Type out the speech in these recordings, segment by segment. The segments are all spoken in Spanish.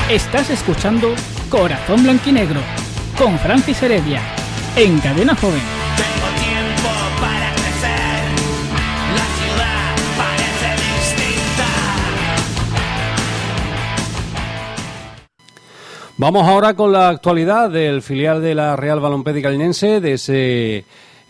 Estás escuchando Corazón Blanquinegro con Francis Heredia en Cadena Joven. Tengo tiempo para crecer, la ciudad parece distinta. Vamos ahora con la actualidad del filial de la Real Balompédica Linense, de ese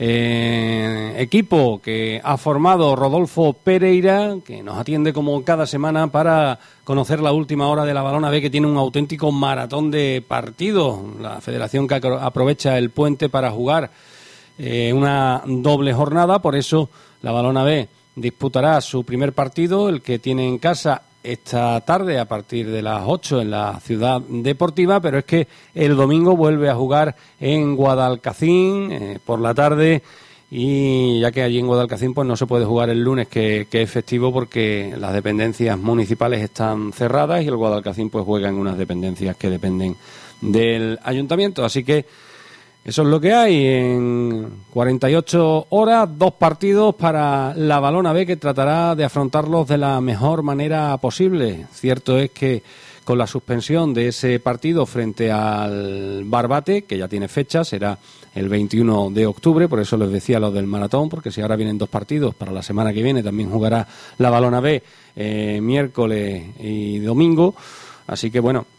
equipo que ha formado Rodolfo Pereira, que nos atiende como cada semana para conocer la última hora de la Balona B, que tiene un auténtico maratón de partidos. La federación que aprovecha el puente para jugar una doble jornada, por eso la Balona B disputará su primer partido, el que tiene en casa esta tarde a partir de las 8 en la Ciudad Deportiva, pero es que el domingo vuelve a jugar en Guadalcacín por la tarde, y ya que allí en Guadalcacín pues no se puede jugar el lunes que es festivo porque las dependencias municipales están cerradas y el Guadalcacín pues juega en unas dependencias que dependen del ayuntamiento, así que eso es lo que hay. En 48 horas, 2 partidos para la Balona B, que tratará de afrontarlos de la mejor manera posible. Cierto es que con la suspensión de ese partido frente al Barbate, que ya tiene fecha, será el 21 de octubre, por eso les decía lo del maratón, porque si ahora vienen 2 partidos, para la semana que viene también jugará la Balona B miércoles y domingo, así que bueno,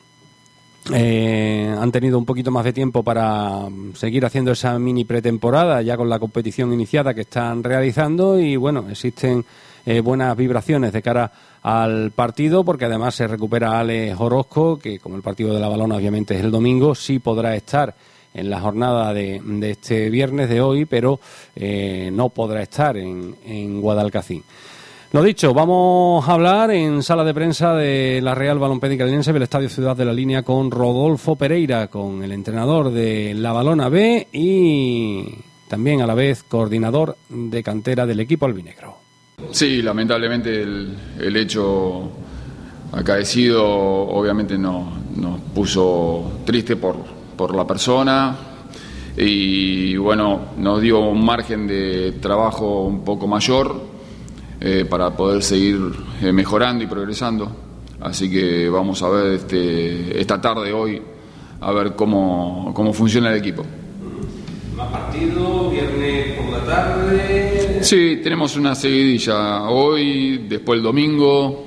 han tenido un poquito más de tiempo para seguir haciendo esa mini pretemporada ya con la competición iniciada que están realizando, y bueno, existen buenas vibraciones de cara al partido, porque además se recupera Alex Orozco, que como el partido de la Balona obviamente es el domingo, sí podrá estar en la jornada de este viernes de hoy, pero no podrá estar en Guadalcacín. Lo dicho, vamos a hablar en sala de prensa de la Real Balompédica Linense del Estadio Ciudad de la Línea con Rodolfo Pereira, con el entrenador de la Balona B y también a la vez coordinador de cantera del equipo albinegro. Sí, lamentablemente el hecho acaecido obviamente nos puso triste por la persona y bueno, nos dio un margen de trabajo un poco mayor para poder seguir mejorando y progresando. Así que vamos a ver esta tarde, hoy, a ver cómo funciona el equipo. ¿Más partido, viernes por la tarde? Sí, tenemos una seguidilla hoy, después el domingo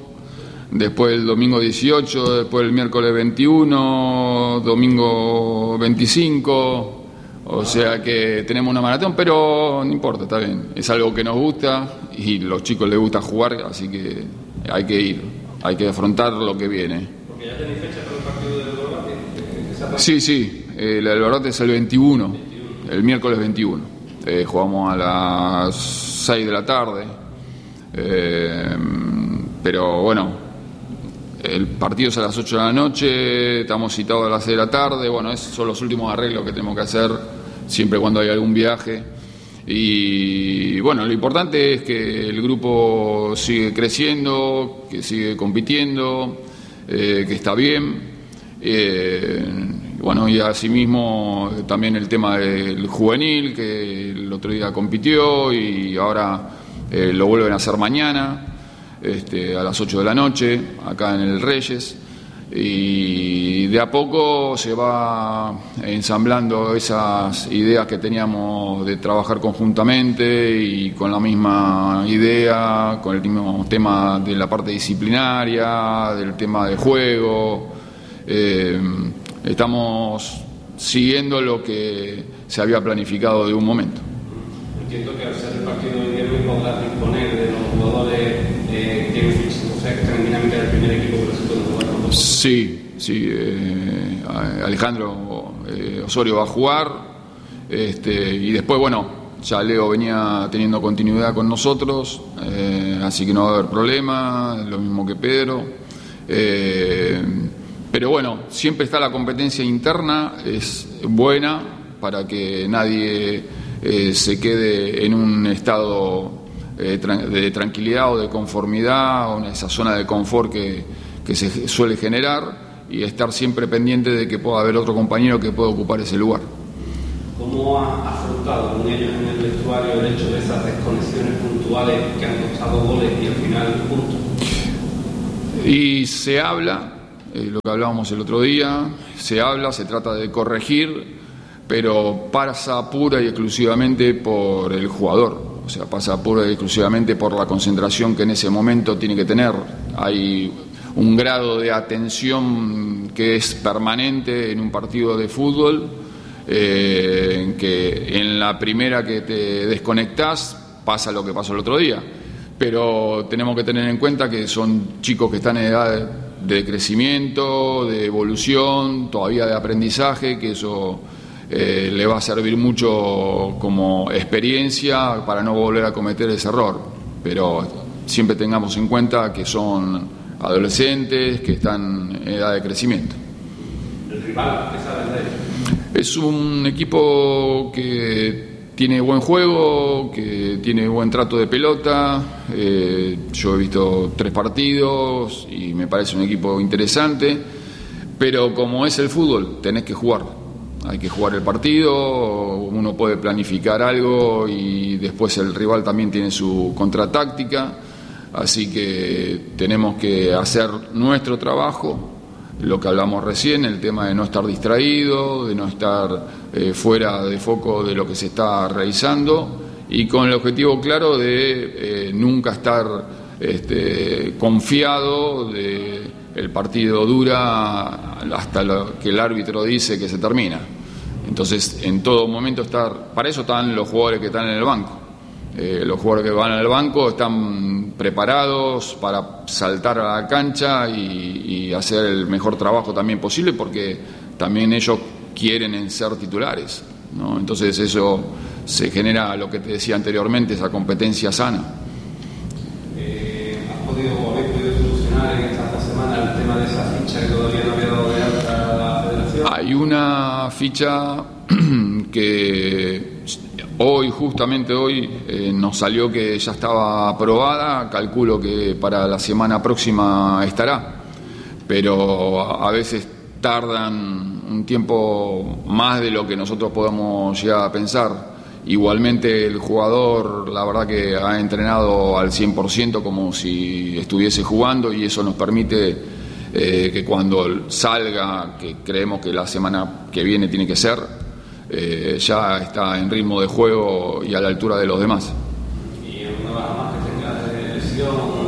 18, después el miércoles 21, domingo 25... O sea que tenemos una maratón, pero no importa, está bien. Es algo que nos gusta y a los chicos les gusta jugar, así que hay que ir, hay que afrontar lo que viene. ¿Porque ya tenéis fecha para el partido del Barbate? Sí, el Barbate es el 21, el miércoles 21. Jugamos a las 6 de la tarde, pero bueno, el partido es a las 8 de la noche, estamos citados a las 6 de la tarde, bueno, esos son los últimos arreglos que tenemos que hacer siempre cuando hay algún viaje. Y bueno, lo importante es que el grupo sigue creciendo, que sigue compitiendo, que está bien. Bueno, y asimismo también el tema del juvenil, que el otro día compitió y ahora lo vuelven a hacer mañana. A las 8 de la noche, acá en el Reyes, y de a poco se va ensamblando esas ideas que teníamos de trabajar conjuntamente y con la misma idea, con el mismo tema de la parte disciplinaria, del tema de juego. Estamos siguiendo lo que se había planificado de un momento. Entiendo que al ser el partido de viernes podrás disponer de los jugadores que terminamente del primer equipo que se pueden jugar con vosotros. Sí, Alejandro Osorio va a jugar, y después, bueno, ya Leo venía teniendo continuidad con nosotros, así que no va a haber problema, lo mismo que Pedro. Pero bueno, siempre está la competencia interna, es buena para que nadie se quede en un estado de tranquilidad o de conformidad, o en esa zona de confort que se suele generar, y estar siempre pendiente de que pueda haber otro compañero que pueda ocupar ese lugar. ¿Cómo ha afrontado con ellos en el vestuario el hecho de esas desconexiones puntuales que han costado goles y al final puntos? Y se habla, lo que hablábamos el otro día, se habla, se trata de corregir, pero pasa pura y exclusivamente por el jugador, o sea, pasa pura y exclusivamente por la concentración que en ese momento tiene que tener. Hay un grado de atención que es permanente en un partido de fútbol, que en la primera que te desconectás pasa lo que pasó el otro día, pero tenemos que tener en cuenta que son chicos que están en edad de crecimiento, de evolución, todavía de aprendizaje, que eso le va a servir mucho como experiencia para no volver a cometer ese error, pero siempre tengamos en cuenta que son adolescentes, que están en edad de crecimiento. ¿El rival qué sabes de él? Es un equipo que tiene buen juego, que tiene buen trato de pelota. Yo he visto 3 partidos y me parece un equipo interesante, pero como es el fútbol, tenés que jugar. Hay que jugar el partido, uno puede planificar algo y después el rival también tiene su contratáctica, así que tenemos que hacer nuestro trabajo, lo que hablamos recién, el tema de no estar distraído, de no estar fuera de foco de lo que se está realizando y con el objetivo claro de nunca estar confiado de el partido dura hasta lo que el árbitro dice que se termina. Entonces, en todo momento para eso están los jugadores que están en el banco. Los jugadores que van al banco están preparados para saltar a la cancha y hacer el mejor trabajo también posible, porque también ellos quieren ser titulares, ¿no? Entonces eso se genera, lo que te decía anteriormente, esa competencia sana. ¿Habéis podido solucionar en esta semana el tema de esa ficha que todavía no había dado de alta a la federación? Hay una ficha que justamente hoy, nos salió que ya estaba aprobada, calculo que para la semana próxima estará, pero a veces tardan un tiempo más de lo que nosotros podamos llegar a pensar. Igualmente el jugador, la verdad que ha entrenado al 100% como si estuviese jugando, y eso nos permite que cuando salga, que creemos que la semana que viene tiene que ser, ya está en ritmo de juego y a la altura de los demás. ¿Y alguna baja más que tenga de lesión?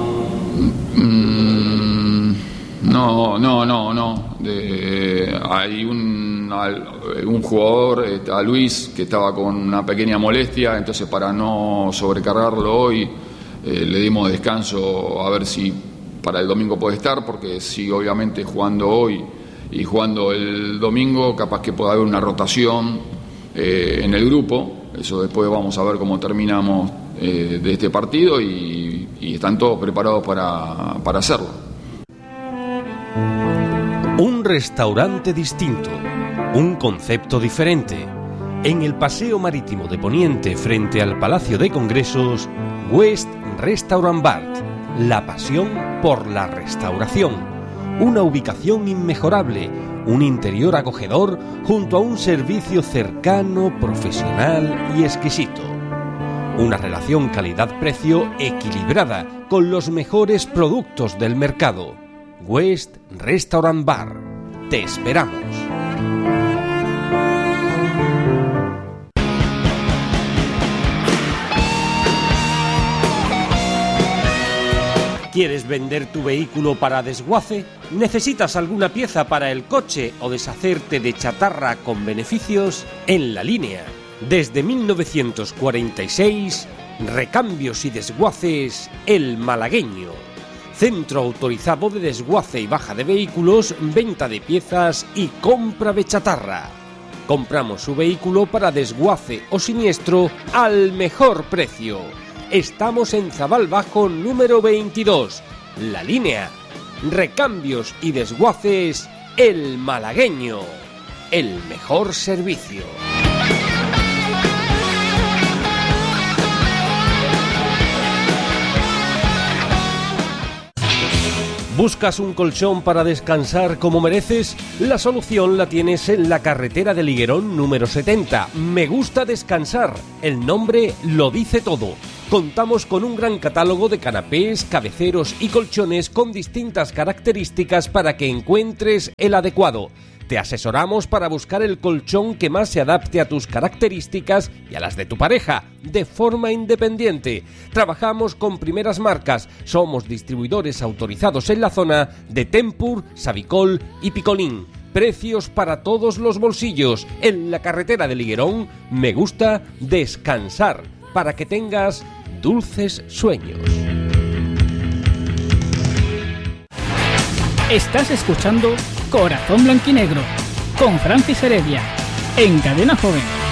No. Hay un jugador, a Luis, que estaba con una pequeña molestia, entonces para no sobrecargarlo hoy le dimos descanso a ver si para el domingo puede estar, porque si obviamente jugando hoy y jugando el domingo, capaz que pueda haber una rotación en el grupo. Eso después vamos a ver cómo terminamos de este partido, y están todos preparados para hacerlo. Un restaurante distinto, un concepto diferente. En el Paseo Marítimo de Poniente, frente al Palacio de Congresos, West Restaurant Bar, la pasión por la restauración. Una ubicación inmejorable, un interior acogedor junto a un servicio cercano, profesional y exquisito. Una relación calidad-precio equilibrada con los mejores productos del mercado. West Restaurant Bar. Te esperamos. ¿Quieres vender tu vehículo para desguace? ¿Necesitas alguna pieza para el coche o deshacerte de chatarra con beneficios? En La Línea, desde 1946, Recambios y Desguaces El Malagueño. Centro autorizado de desguace y baja de vehículos, venta de piezas y compra de chatarra. Compramos su vehículo para desguace o siniestro al mejor precio. Estamos en Zabal Bajo número 22. La Línea. Recambios y Desguaces El Malagueño. El mejor servicio. ¿Buscas un colchón para descansar como mereces? La solución la tienes en la carretera de Liguerón número 70. Me gusta descansar. El nombre lo dice todo. Contamos con un gran catálogo de canapés, cabeceros y colchones con distintas características para que encuentres el adecuado. Te asesoramos para buscar el colchón que más se adapte a tus características y a las de tu pareja, de forma independiente. Trabajamos con primeras marcas. Somos distribuidores autorizados en la zona de Tempur, Savicol y Picolín. Precios para todos los bolsillos. En la carretera de Liguerón, me gusta descansar para que tengas dulces sueños. Estás escuchando Corazón Blanquinegro con Francis Heredia en Cadena Joven.